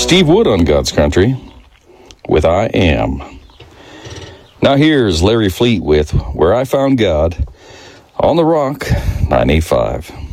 Steve Wood on God's Country with I Am. Now here's Larry Fleet with Where I Found God on the Rock 985.